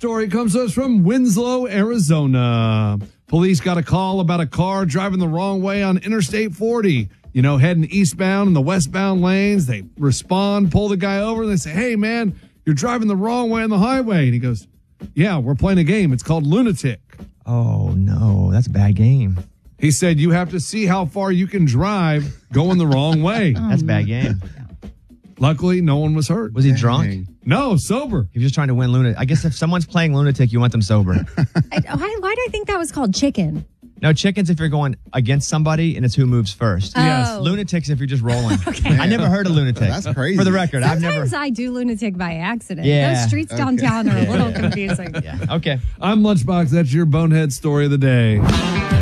story comes to us from Winslow, Arizona. Police got a call about a car driving the wrong way on Interstate 40. Heading eastbound in the westbound lanes. They respond, pull the guy over, and they say, hey, man, you're driving the wrong way on the highway. And he goes, yeah, we're playing a game. It's called Lunatic. Oh, no, that's a bad game. He said you have to see how far you can drive going the wrong way. That's a bad game. Luckily, no one was hurt. Was he drunk? No, sober. He was just trying to win Lunatic. I guess if someone's playing Lunatic, you want them sober. Why do I think that was called chicken? No, chicken's if you're going against somebody and it's who moves first. Yes. Lunatic's if you're just rolling. Okay. I never heard of Lunatic. That's crazy. For the record, Sometimes I do Lunatic by accident. Yeah. Those streets downtown are a little confusing. Yeah. Okay. I'm Lunchbox. That's your bonehead story of the day.